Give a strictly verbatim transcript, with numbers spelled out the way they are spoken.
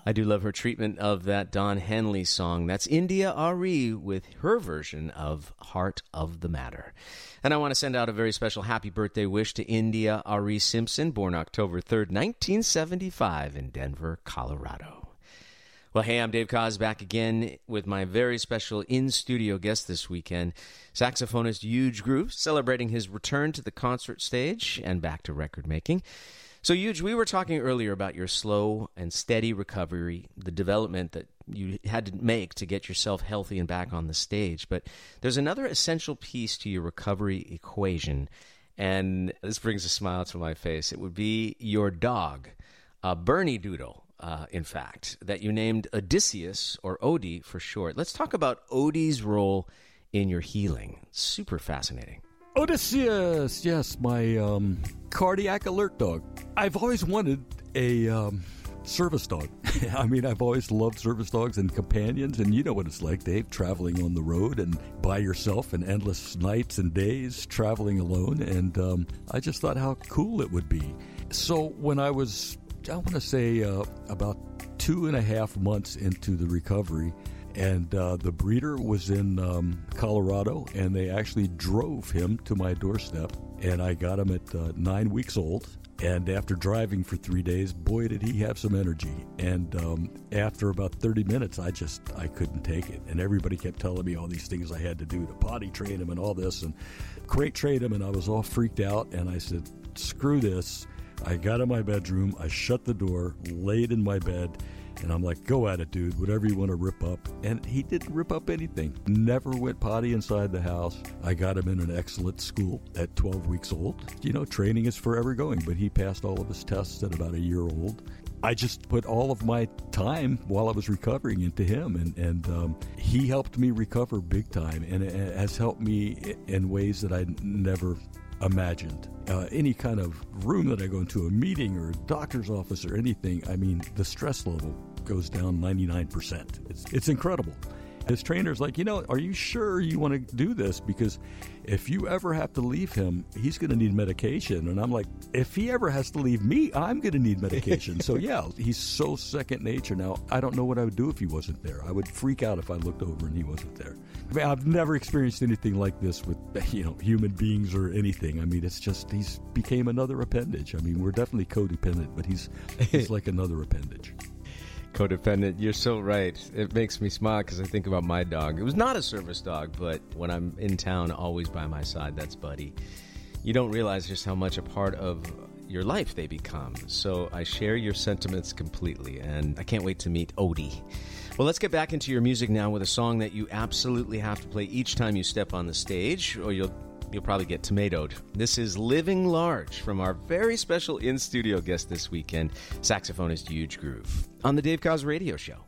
I do love her treatment of that Don Henley song. That's India Arie with her version of Heart of the Matter. And I want to send out a very special happy birthday wish to India Arie Simpson, born October third, nineteen seventy-five in Denver, Colorado. Well, hey, I'm Dave Koz, back again with my very special in-studio guest this weekend, saxophonist Huge Groove, celebrating his return to the concert stage and back to record making. So, Huge, we were talking earlier about your slow and steady recovery, the development that you had to make to get yourself healthy and back on the stage. But there's another essential piece to your recovery equation, and this brings a smile to my face. It would be your dog, uh, Bernie Doodle, uh, in fact, that you named Odysseus, or Odie for short. Let's talk about Odie's role in your healing. Super fascinating. Odysseus, yes, my um, cardiac alert dog. I've always wanted a um, service dog. I mean, I've always loved service dogs and companions, and you know what it's like, Dave, traveling on the road and by yourself and endless nights and days traveling alone, and um, I just thought how cool it would be. So when I was, I want to say, uh, about two and a half months into the recovery, and uh, the breeder was in um, Colorado, and they actually drove him to my doorstep, and I got him at uh, nine weeks old. And after driving for three days, boy, did he have some energy. And um, after about thirty minutes, I just, I couldn't take it. And everybody kept telling me all these things I had to do to potty train him and all this, and crate train him, and I was all freaked out. And I said, screw this. I got in my bedroom, I shut the door, laid in my bed, and I'm like, go at it, dude, whatever you want to rip up. And he didn't rip up anything. Never went potty inside the house. I got him in an excellent school at twelve weeks old. You know, training is forever going, but he passed all of his tests at about a year old. I just put all of my time while I was recovering into him, and, and um, he helped me recover big time, and it has helped me in ways that I never imagined. Uh, any kind of room that I go into, a meeting or a doctor's office or anything, I mean, the stress level goes down ninety-nine percent. It's, it's incredible. His trainer's like, you know, are you sure you want to do this? Because if you ever have to leave him, he's going to need medication. And I'm like, if he ever has to leave me, I'm going to need medication. So, yeah, he's so second nature now. I don't know what I would do if he wasn't there. I would freak out if I looked over and he wasn't there. I mean, I've never experienced anything like this with, you know, human beings or anything. I mean, it's just, he's became another appendage. I mean, we're definitely codependent, but he's, he's like another appendage. Codependent, you're so right. It makes me smile because I think about my dog. It was not a service dog, but when I'm in town, always by my side, that's Buddy. You don't realize just how much a part of your life they become. So I share your sentiments completely, and I can't wait to meet Odie. Well, let's get back into your music now with a song that you absolutely have to play each time you step on the stage, or you'll You'll probably get tomatoed. This is Living Large from our very special in-studio guest this weekend, saxophonist Huge Groove, on the Dave Koz Radio Show.